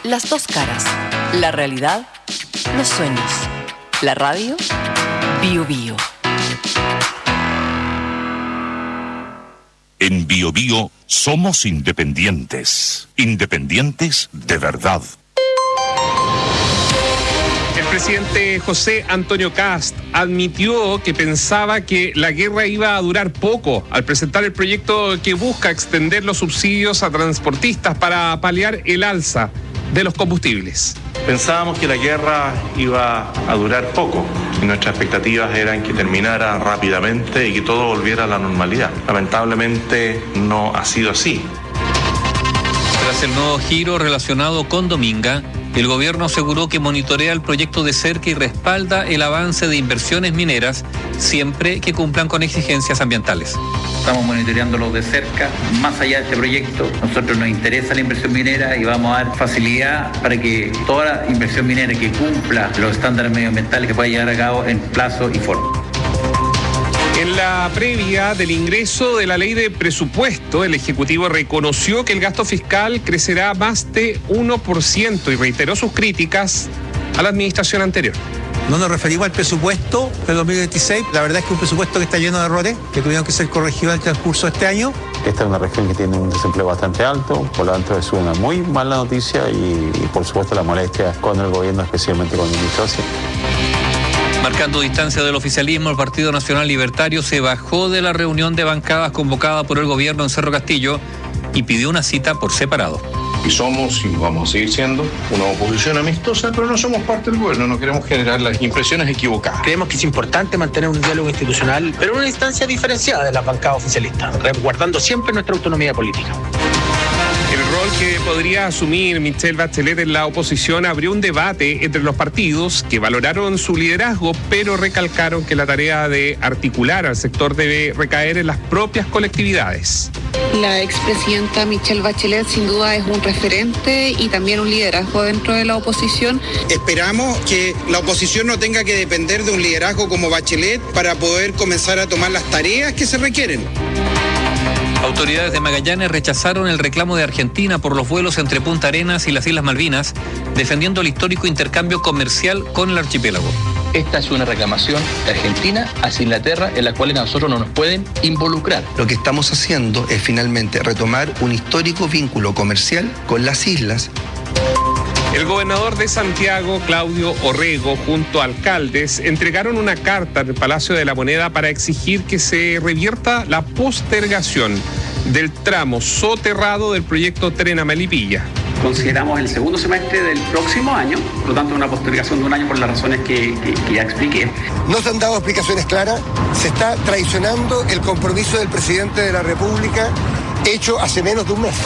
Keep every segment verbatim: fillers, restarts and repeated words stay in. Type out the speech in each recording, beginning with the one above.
Las dos caras. La realidad, los sueños. La radio, Bio Bio. En Bio Bio somos independientes. Independientes de verdad. El presidente José Antonio Kast admitió que pensaba que la guerra iba a durar poco al presentar el proyecto que busca extender los subsidios a transportistas para paliar el alza de los combustibles. Pensábamos que la guerra iba a durar poco y nuestras expectativas eran que terminara rápidamente y que todo volviera a la normalidad. Lamentablemente no ha sido así. Tras el nuevo giro relacionado con Dominga, el gobierno aseguró que monitorea el proyecto de cerca y respalda el avance de inversiones mineras siempre que cumplan con exigencias ambientales. Estamos monitoreándolo de cerca. Más allá de este proyecto, a nosotros nos interesa la inversión minera y vamos a dar facilidad para que toda la inversión minera que cumpla los estándares medioambientales que pueda llegar a cabo en plazo y forma. En la previa del ingreso de la ley de presupuesto, el Ejecutivo reconoció que el gasto fiscal crecerá más de uno por ciento y reiteró sus críticas a la administración anterior. No nos referimos al presupuesto del dos mil veintiséis. La verdad es que es un presupuesto que está lleno de errores, que tuvieron que ser corregidos en el transcurso de este año. Esta es una región que tiene un desempleo bastante alto, por lo tanto es una muy mala noticia y, y por supuesto la molestia con el gobierno, especialmente con el ministro. Marcando distancia del oficialismo, el Partido Nacional Libertario se bajó de la reunión de bancadas convocada por el gobierno en Cerro Castillo y pidió una cita por separado. Y somos, y vamos a seguir siendo, una oposición amistosa, pero no somos parte del gobierno, no queremos generar las impresiones equivocadas. Creemos que es importante mantener un diálogo institucional, pero en una instancia diferenciada de la bancada oficialista, resguardando siempre nuestra autonomía política. El rol que podría asumir Michelle Bachelet en la oposición abrió un debate entre los partidos que valoraron su liderazgo, pero recalcaron que la tarea de articular al sector debe recaer en las propias colectividades. La expresidenta Michelle Bachelet sin duda es un referente y también un liderazgo dentro de la oposición. Esperamos que la oposición no tenga que depender de un liderazgo como Bachelet para poder comenzar a tomar las tareas que se requieren. Autoridades de Magallanes rechazaron el reclamo de Argentina por los vuelos entre Punta Arenas y las Islas Malvinas, defendiendo el histórico intercambio comercial con el archipiélago. Esta es una reclamación de Argentina hacia Inglaterra en la cual a nosotros no nos pueden involucrar. Lo que estamos haciendo es finalmente retomar un histórico vínculo comercial con las islas. El gobernador de Santiago, Claudio Orrego, junto a alcaldes, entregaron una carta al Palacio de la Moneda para exigir que se revierta la postergación del tramo soterrado del proyecto Tren a Melipilla. Consideramos el segundo semestre del próximo año, por lo tanto una postergación de un año por las razones que, que, que ya expliqué. No se han dado explicaciones claras, se está traicionando el compromiso del presidente de la República hecho hace menos de un mes.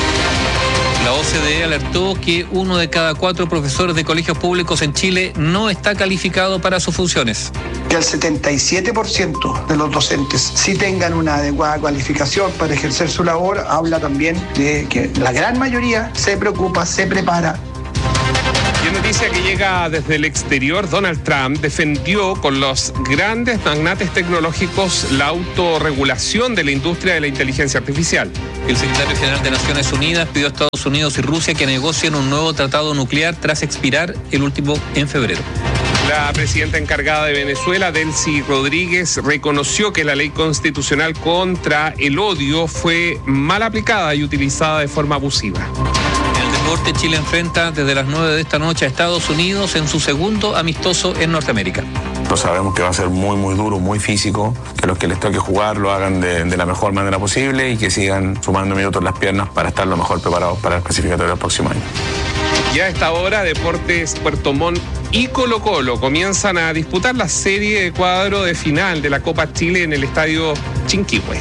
La O C D E alertó que uno de cada cuatro profesores de colegios públicos en Chile no está calificado para sus funciones. Que el setenta y siete por ciento de los docentes sí tengan una adecuada cualificación para ejercer su labor, habla también de que la gran mayoría se preocupa, se prepara. Y en noticia que llega desde el exterior, Donald Trump defendió con los grandes magnates tecnológicos la autorregulación de la industria de la inteligencia artificial. El secretario general de Naciones Unidas pidió a Estados Unidos y Rusia que negocien un nuevo tratado nuclear tras expirar el último en febrero. La presidenta encargada de Venezuela, Delcy Rodríguez, reconoció que la ley constitucional contra el odio fue mal aplicada y utilizada de forma abusiva. Deporte, Chile enfrenta desde las nueve de esta noche a Estados Unidos en su segundo amistoso en Norteamérica. Nosotros sabemos que va a ser muy, muy duro, muy físico, que los que les toque jugar lo hagan de, de la mejor manera posible y que sigan sumando minutos las piernas para estar lo mejor preparados para el clasificatorio del próximo año. Ya a esta hora, Deportes Puerto Montt y Colo Colo comienzan a disputar la serie de cuadro de final de la Copa Chile en el Estadio Chinquihue.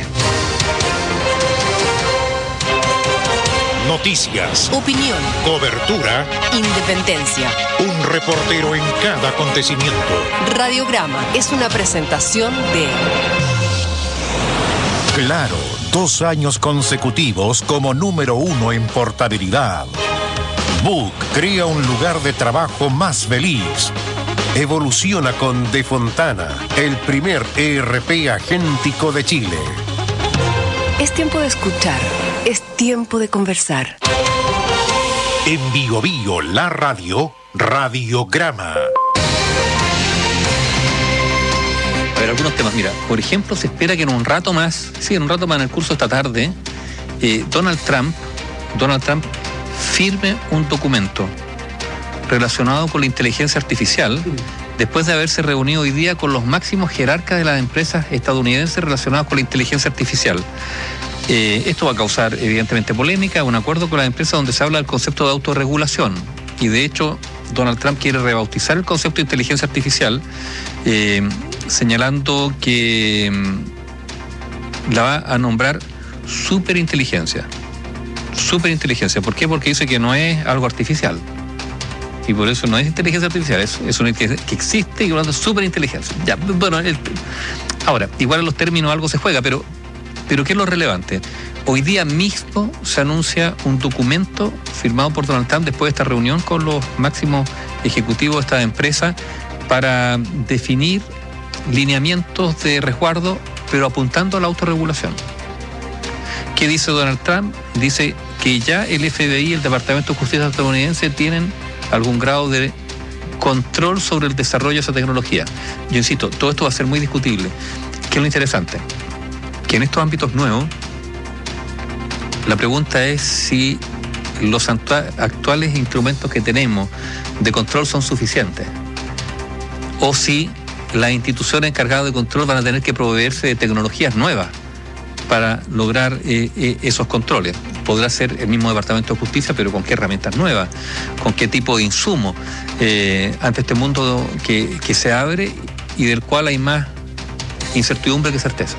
Noticias, opinión, cobertura, independencia. Un reportero en cada acontecimiento. Radiograma es una presentación de Claro, dos años consecutivos como número uno en portabilidad. Book crea un lugar de trabajo más feliz. Evoluciona con De Fontana, el primer E R P agéntico de Chile. Es tiempo de escuchar, es tiempo de conversar. En Bio Bio, la radio, Radiograma. A ver, algunos temas. Mira, por ejemplo, se espera que en un rato más, sí, en un rato más en el curso de esta tarde, eh, Donald Trump, Donald Trump firme un documento relacionado con la inteligencia artificial, después de haberse reunido hoy día con los máximos jerarcas de las empresas estadounidenses relacionadas con la inteligencia artificial. Eh, esto va a causar evidentemente polémica, un acuerdo con las empresas donde se habla del concepto de autorregulación, y de hecho Donald Trump quiere rebautizar el concepto de inteligencia artificial, eh, señalando que mm, la va a nombrar superinteligencia. Superinteligencia. ¿Por qué? Porque dice que no es algo artificial. Y por eso no es inteligencia artificial, es, es una inteligencia que existe y hablando de superinteligencia. Ya, bueno, el, ahora, igual en los términos algo se juega, pero, pero ¿qué es lo relevante? Hoy día mismo se anuncia un documento firmado por Donald Trump después de esta reunión con los máximos ejecutivos de esta empresa para definir lineamientos de resguardo, pero apuntando a la autorregulación. ¿Qué dice Donald Trump? Dice que ya el F B I y el Departamento de Justicia estadounidense tienen algún grado de control sobre el desarrollo de esa tecnología. Yo insisto, todo esto va a ser muy discutible. ¿Qué es lo interesante? Que en estos ámbitos nuevos, la pregunta es si los actuales instrumentos que tenemos de control son suficientes, o si las instituciones encargadas de control van a tener que proveerse de tecnologías nuevas para lograr eh, eh, esos controles. Podrá ser el mismo Departamento de Justicia, pero ¿con qué herramientas nuevas? ¿Con qué tipo de insumo? Eh, ante este mundo que, que se abre y del cual hay más incertidumbre que certeza.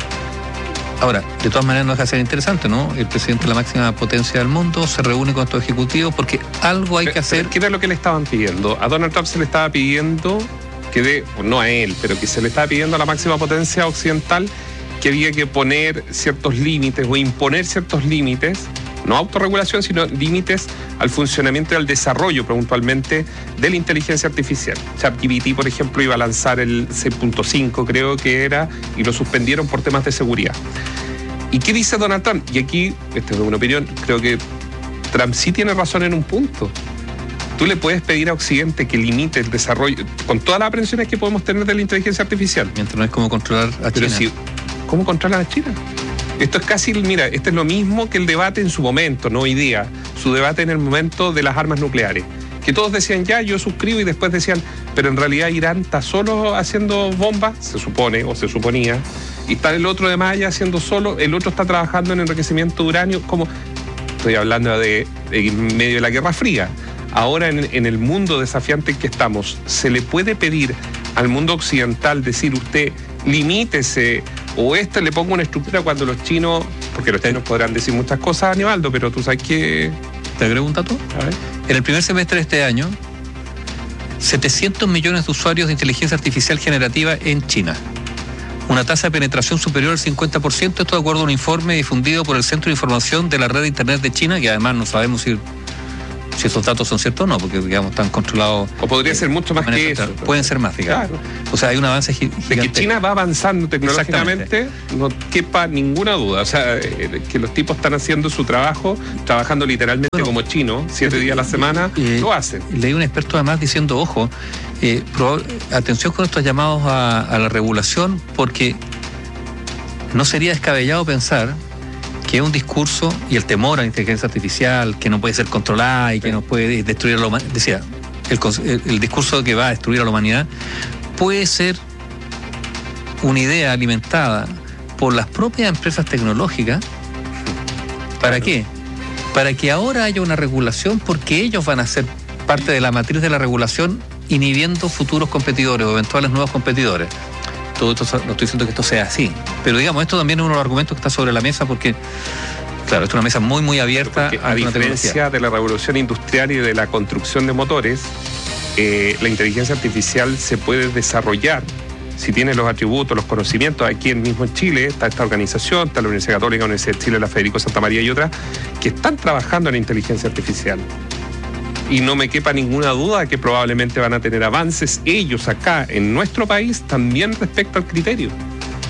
Ahora, de todas maneras no deja de ser interesante, ¿no? El presidente de la máxima potencia del mundo se reúne con estos ejecutivos porque algo hay que hacer. ¿Qué era lo que le estaban pidiendo? A Donald Trump se le estaba pidiendo que de, no a él, pero que se le estaba pidiendo a la máxima potencia occidental que había que poner ciertos límites o imponer ciertos límites, no autorregulación, sino límites al funcionamiento y al desarrollo puntualmente de la inteligencia artificial. ChatGPT, por ejemplo, iba a lanzar el seis punto cinco, creo que era, y lo suspendieron por temas de seguridad. ¿Y qué dice Donald Trump? Y aquí, esta es una opinión, creo que Trump sí tiene razón en un punto. Tú le puedes pedir a Occidente que limite el desarrollo, con todas las aprensiones que podemos tener de la inteligencia artificial. Mientras no es como controlar a China. Pero si, ¿cómo controlan a China? Esto es casi, mira, esto es lo mismo que el debate en su momento, no hoy día, su debate en el momento de las armas nucleares. Que todos decían, ya, yo suscribo, y después decían, pero en realidad Irán está solo haciendo bombas, se supone, o se suponía, y está el otro de Maya haciendo solo, el otro está trabajando en enriquecimiento de uranio, como, estoy hablando de, de en medio de la Guerra Fría. Ahora en, en el mundo desafiante en que estamos, ¿se le puede pedir al mundo occidental decir usted, limítese, o este le pongo una estructura cuando los chinos, porque los chinos podrán decir muchas cosas, Aníbaldo, pero tú sabes que... ¿Te agrego un dato? A ver. En el primer semestre de este año, setecientos millones de usuarios de inteligencia artificial generativa en China. Una tasa de penetración superior al cincuenta por ciento, esto de acuerdo a un informe difundido por el Centro de Información de la Red de Internet de China, que además no sabemos si... si esos datos son ciertos o no, porque digamos están controlados. O podría eh, ser mucho más que eso. Pueden ser más, digamos. Claro. O sea, hay un avance gigante. De que China va avanzando tecnológicamente, no quepa ninguna duda. O sea, eh, que los tipos están haciendo su trabajo, trabajando literalmente bueno, como chinos, siete eh, días a la semana, eh, lo hacen. Leí un experto además diciendo, ojo, eh, probable, atención con estos llamados a, a la regulación, porque no sería descabellado pensar que es un discurso y el temor a la inteligencia artificial, que no puede ser controlada y que sí. no puede destruir a la humanidad. Decía, el, el, el discurso que va a destruir a la humanidad puede ser una idea alimentada por las propias empresas tecnológicas. ¿Para claro. qué? Para que ahora haya una regulación, porque ellos van a ser parte de la matriz de la regulación, inhibiendo futuros competidores o eventuales nuevos competidores. Todo esto, no estoy diciendo que esto sea así, pero digamos, esto también es uno de los argumentos que está sobre la mesa, porque claro, esto es una mesa muy muy abierta. Porque, a diferencia de la revolución industrial y de la construcción de motores, eh, la inteligencia artificial se puede desarrollar si tiene los atributos, los conocimientos. Aquí mismo en Chile está esta organización, está la Universidad Católica, la Universidad de Chile, la Federico Santa María y otras, que están trabajando en la inteligencia artificial. Y no me quepa ninguna duda que probablemente van a tener avances ellos acá en nuestro país también respecto al criterio.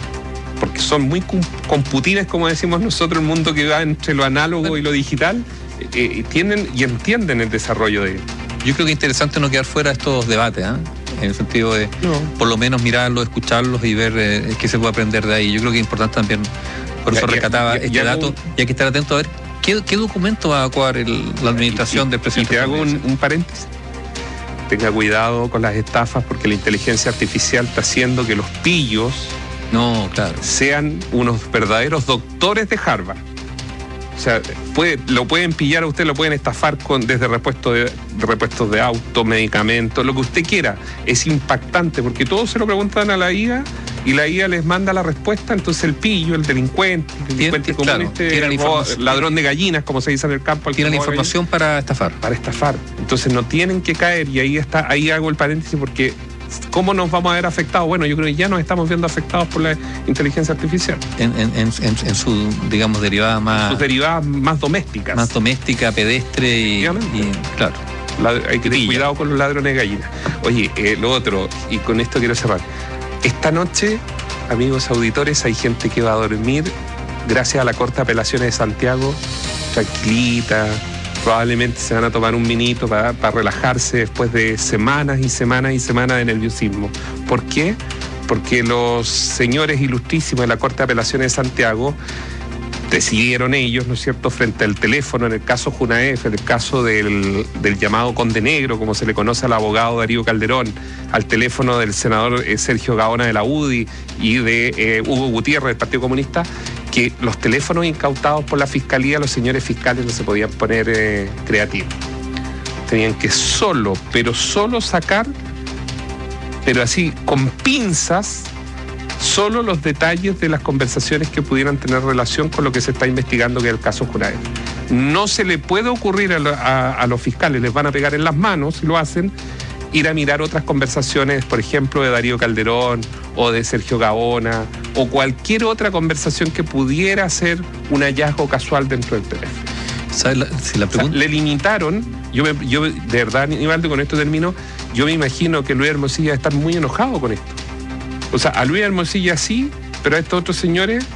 Porque son muy computibles, como decimos nosotros, el mundo que va entre lo análogo y lo digital, eh, tienen y entienden el desarrollo de él. Yo creo que es interesante no quedar fuera de estos debates, ¿eh? En el sentido de no. por lo menos mirarlos, escucharlos y ver eh, qué se puede aprender de ahí. Yo creo que es importante también, por eso ya, rescataba ya, ya, este ya dato, un... y hay que estar atento a ver qué, qué documento va a acuar el, la administración y, del presidente. Y te hago un, un paréntesis. Tenga cuidado con las estafas porque la inteligencia artificial está haciendo que los pillos no, claro. sean unos verdaderos doctores de Harvard. O sea, puede, lo pueden pillar a usted, lo pueden estafar con desde repuestos de, de repuestos de auto, medicamentos, lo que usted quiera. Es impactante porque todos se lo preguntan a la I A y la I A les manda la respuesta. Entonces el pillo, el delincuente, el delincuente común, claro, este, o ladrón de gallinas, como se dice en el campo. Tienen la información para estafar. Para estafar. Entonces no tienen que caer y ahí está, ahí hago el paréntesis porque ¿cómo nos vamos a ver afectados? Bueno, yo creo que ya nos estamos viendo afectados por la inteligencia artificial. En, en, en, en su, digamos, derivada más... Sus derivadas más domésticas. Más doméstica, pedestre y... y claro. La, hay que tener cuidado con los ladrones de gallinas. Oye, eh, lo otro, y con esto quiero cerrar. Esta noche, amigos auditores, hay gente que va a dormir gracias a la Corte de Apelaciones de Santiago, tranquilita. Probablemente se van a tomar un minito para, para relajarse después de semanas y semanas y semanas de nerviosismo. ¿Por qué? Porque los señores ilustrísimos de la Corte de Apelaciones de Santiago decidieron ellos, ¿no es cierto?, frente al teléfono, en el caso Junaef, en el caso del, del llamado Conde Negro, como se le conoce al abogado Darío Calderón, al teléfono del senador eh, Sergio Gaona de la U D I y de eh, Hugo Gutiérrez del Partido Comunista, que los teléfonos incautados por la Fiscalía, los señores fiscales no se podían poner eh, creativos. Tenían que solo, pero solo sacar, pero así, con pinzas, solo los detalles de las conversaciones que pudieran tener relación con lo que se está investigando, que es el caso Junaef. No se le puede ocurrir a, a, a los fiscales, les van a pegar en las manos, si lo hacen, ir a mirar otras conversaciones, por ejemplo, de Darío Calderón o de Sergio Gaona o cualquier otra conversación que pudiera ser un hallazgo casual dentro del teléfono. ¿Sabes la, si la pregunta? O sea, le limitaron, yo, me, yo de verdad, Aníbaldo, con esto termino, yo me imagino que Luis Hermosilla va a estar muy enojado con esto. O sea, a Luis Hermosilla sí, pero a estos otros señores...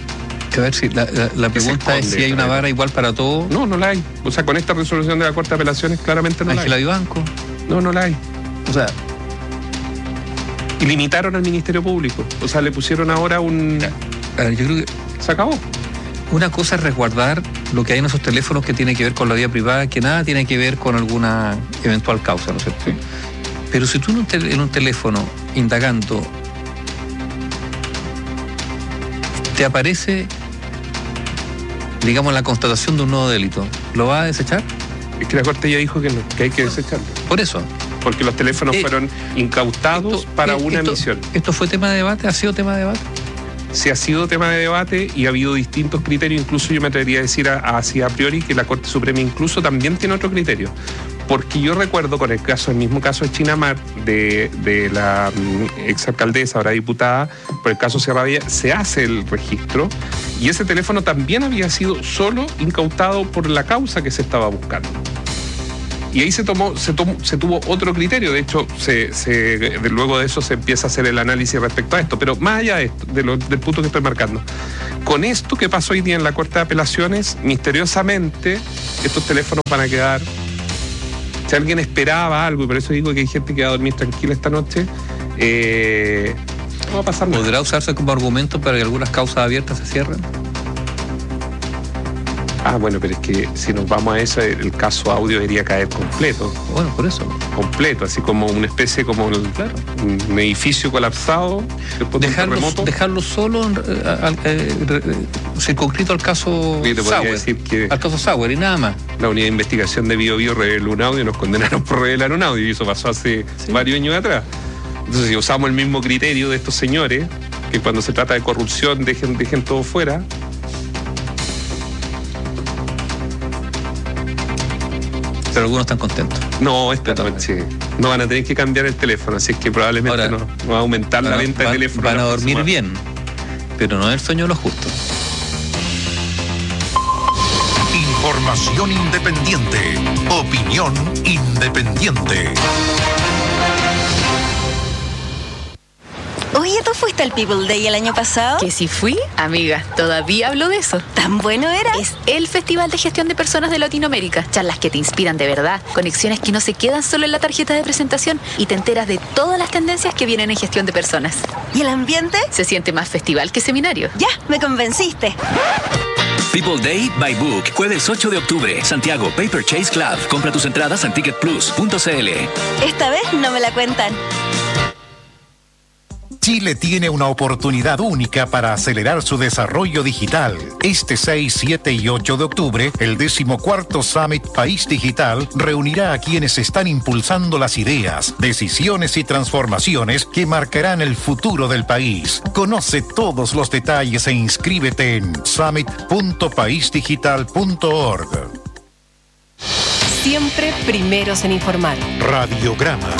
A ver, si la, la, la pregunta es si hay una vara igual para todos. No, no la hay. O sea, con esta resolución de la Corte de Apelaciones claramente no la hay. Ángela Vivanco. No, no la hay. O sea... Y limitaron al Ministerio Público. O sea, le pusieron ahora un... A ver, yo creo que... Se acabó. Una cosa es resguardar lo que hay en esos teléfonos que tiene que ver con la vida privada, que nada tiene que ver con alguna eventual causa, ¿no es cierto? Sí. Pero si tú en un, tel- en un teléfono indagando te aparece, digamos, la constatación de un nuevo delito, ¿lo va a desechar? Es que la Corte ya dijo que no, que hay que desecharlo. Por eso. Porque los teléfonos eh, fueron incautados esto, para eh, una esto, misión. ¿Esto fue tema de debate? ¿Ha sido tema de debate? Sí ha sido tema de debate y ha habido distintos criterios. Incluso yo me atrevería a decir así a, a priori que la Corte Suprema incluso también tiene otro criterio. Porque yo recuerdo con el caso, el mismo caso de Chinamar, de, de la exalcaldesa, ahora diputada, por el caso Serradilla, se hace el registro y ese teléfono también había sido solo incautado por la causa que se estaba buscando. Y ahí se tomó, se tomó, se tuvo otro criterio. De hecho, se, se, de, luego de eso se empieza a hacer el análisis respecto a esto. Pero más allá de esto, de lo, del punto que estoy marcando, con esto que pasó hoy día en la Corte de Apelaciones, misteriosamente estos teléfonos van a quedar. Si alguien esperaba algo, y por eso digo que hay gente que va a dormir tranquila esta noche, eh, no va a pasar nada. ¿Podrá usarse como argumento para que algunas causas abiertas se cierren? Ah, bueno, pero es que si nos vamos a eso, el caso audio debería caer completo. Bueno, por eso. Completo, así como una especie, como el, claro, un edificio colapsado después dejarlo, de un terremoto. Dejarlo solo, eh, eh, circunscrito al caso Sauer, decir que al caso Sauer y nada más. La unidad de investigación de Bio Bio reveló un audio y nos condenaron por revelar un audio y eso pasó hace sí. varios años atrás. Entonces, si usamos el mismo criterio de estos señores, que cuando se trata de corrupción dejen, dejen todo fuera. Pero algunos están contentos. No, esta noche no van a tener que cambiar el teléfono, así es que probablemente ahora, no, no va a aumentar la venta van, de teléfono. Van a dormir bien, pero no es el sueño de los justos. Información independiente, opinión independiente. Oye, ¿tú fuiste al People Day el año pasado? ¿Que si fui? Amiga, todavía hablo de eso. ¿Tan bueno era? Es el Festival de Gestión de Personas de Latinoamérica. Charlas que te inspiran de verdad, conexiones que no se quedan solo en la tarjeta de presentación y te enteras de todas las tendencias que vienen en gestión de personas. ¿Y el ambiente? Se siente más festival que seminario. Ya, me convenciste. People Day by Book, jueves ocho de octubre, Santiago, Paper Chase Club. Compra tus entradas en ticket plus punto c l. Esta vez no me la cuentan. Chile tiene una oportunidad única para acelerar su desarrollo digital. Este seis, siete y ocho de octubre, el decimocuarto Summit País Digital reunirá a quienes están impulsando las ideas, decisiones y transformaciones que marcarán el futuro del país. Conoce todos los detalles e inscríbete en summit punto país digital punto org. Siempre primeros en informar. Radiograma.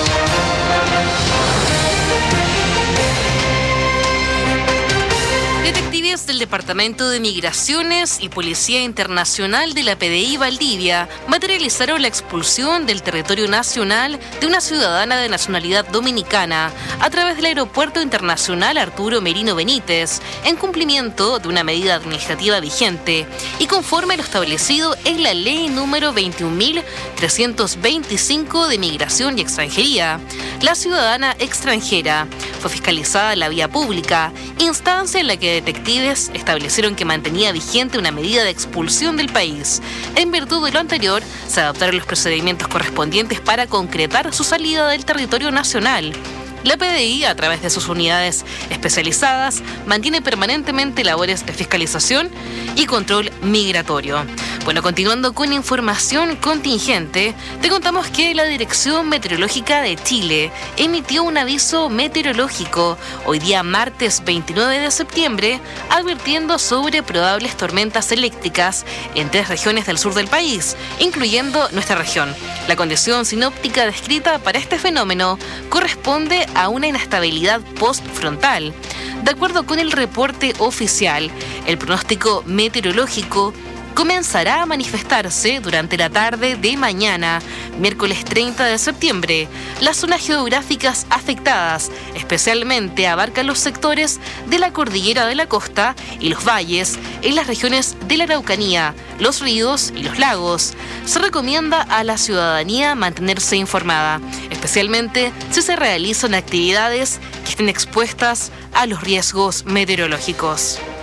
Detectives del Departamento de Migraciones y Policía Internacional de la P D I Valdivia materializaron la expulsión del territorio nacional de una ciudadana de nacionalidad dominicana a través del Aeropuerto Internacional Arturo Merino Benítez, en cumplimiento de una medida administrativa vigente y conforme a lo establecido en la Ley número veintiún mil trescientos veinticinco de Migración y Extranjería. La ciudadana extranjera fue fiscalizada en la vía pública, instancia en la que detectives establecieron que mantenía vigente una medida de expulsión del país. En virtud de lo anterior, se adoptaron los procedimientos correspondientes para concretar su salida del territorio nacional. La P D I, a través de sus unidades especializadas, mantiene permanentemente labores de fiscalización y control migratorio. Bueno, continuando con información contingente, te contamos que la Dirección Meteorológica de Chile emitió un aviso meteorológico hoy día martes veintinueve de septiembre, advirtiendo sobre probables tormentas eléctricas en tres regiones del sur del país, incluyendo nuestra región. La condición sinóptica descrita para este fenómeno corresponde a una inestabilidad postfrontal. De acuerdo con el reporte oficial, el pronóstico meteorológico comenzará a manifestarse durante la tarde de mañana, miércoles treinta de septiembre. Las zonas geográficas afectadas especialmente abarcan los sectores de la cordillera de la costa y los valles en las regiones de la Araucanía, los ríos y los lagos. Se recomienda a la ciudadanía mantenerse informada, especialmente si se realizan actividades que estén expuestas a los riesgos meteorológicos.